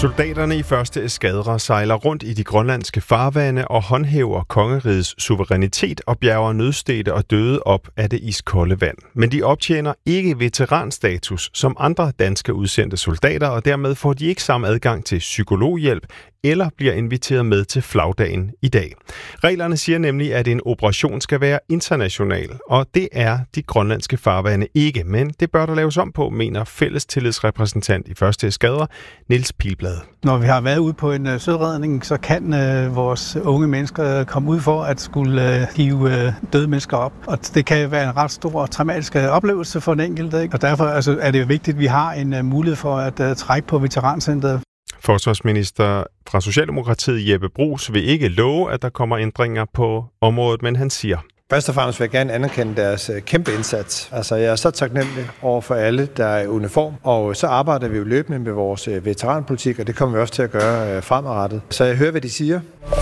Soldaterne i første eskadre sejler rundt i de grønlandske farvande og håndhæver kongerigets suverænitet og bjerger nødstedte og døde op af det iskolde vand. Men de optjener ikke veteranstatus som andre danske udsendte soldater, og dermed får de ikke samme adgang til psykologhjælp eller bliver inviteret med til flagdagen i dag. Reglerne siger nemlig, at en operation skal være international, og det er de grønlandske farvande ikke, men det bør der laves om på, mener fællestillidsrepræsentant i første eskadre, Niels Pilblad. Når vi har været ude på en søredning, så kan vores unge mennesker komme ud for at skulle hive døde mennesker op. Og det kan være en ret stor og traumatisk oplevelse for den enkelte, ikke? Og derfor er det vigtigt, at vi har en mulighed for at trække på veterancentret. Forsvarsminister fra Socialdemokratiet Jeppe Bruus vil ikke love, at der kommer ændringer på området, men han siger: Først og fremmest vil jeg gerne anerkende deres kæmpe indsats. Altså, jeg er så taknemmelig over for alle, der er i uniform, og så arbejder vi jo løbende med vores veteranpolitik, og det kommer vi også til at gøre fremadrettet. Så jeg hører, hvad de siger.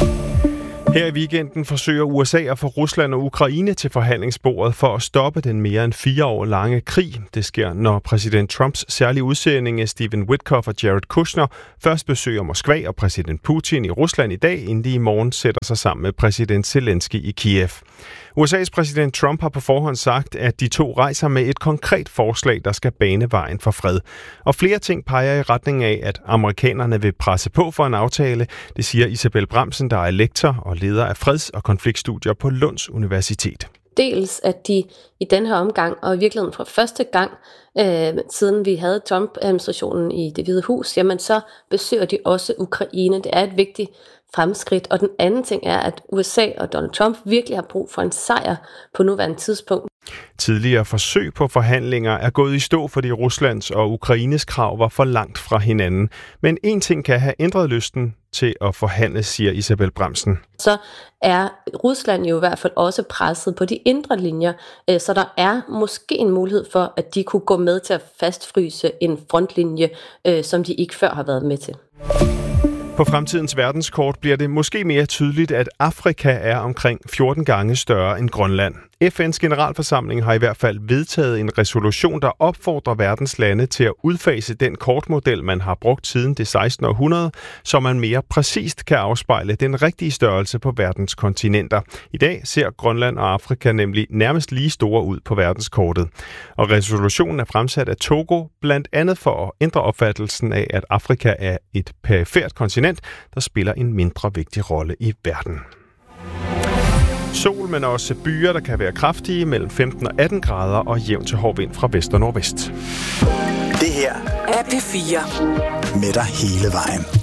Her i weekenden forsøger USA at få Rusland og Ukraine til forhandlingsbordet for at stoppe den mere end 4 år lange krig. Det sker, når præsident Trumps særlige udsendinge Stephen Witkoff og Jared Kushner først besøger Moskva og præsident Putin i Rusland i dag, inden de i morgen sætter sig sammen med præsident Zelensky i Kiev. USA's præsident Trump har på forhånd sagt, at de to rejser med et konkret forslag, der skal bane vejen for fred. Og flere ting peger i retning af, at amerikanerne vil presse på for en aftale. Det siger Isabel Bramsen, der er lektor og leder af freds- og konfliktstudier på Lunds Universitet. Dels at de i den her omgang, og i virkeligheden for første gang, siden vi havde Trump-administrationen i Det Hvide Hus, jamen så besøger de også Ukraine. Det er et vigtigt fremskridt. Og den anden ting er, at USA og Donald Trump virkelig har brug for en sejr på nuværende tidspunkt. Tidligere forsøg på forhandlinger er gået i stå, fordi Ruslands og Ukraines krav var for langt fra hinanden. Men en ting kan have ændret lysten til at forhandle, siger Isabel Bramsen. Så er Rusland jo i hvert fald også presset på de indre linjer, så der er måske en mulighed for, at de kunne gå med til at fastfryse en frontlinje, som de ikke før har været med til. På fremtidens verdenskort bliver det måske mere tydeligt, at Afrika er omkring 14 gange større end Grønland. FN's generalforsamling har i hvert fald vedtaget en resolution, der opfordrer verdens lande til at udfase den kortmodel, man har brugt siden det 16. århundrede, så man mere præcist kan afspejle den rigtige størrelse på verdens kontinenter. I dag ser Grønland og Afrika nemlig nærmest lige store ud på verdenskortet. Og resolutionen er fremsat af Togo, blandt andet for at ændre opfattelsen af, at Afrika er et perifert kontinent, der spiller en mindre vigtig rolle i verden. Sol, men også byer, der kan være kraftige, mellem 15 og 18 grader og jævn til hård vind fra vest og nordvest. Det her er P4 med dig hele vejen.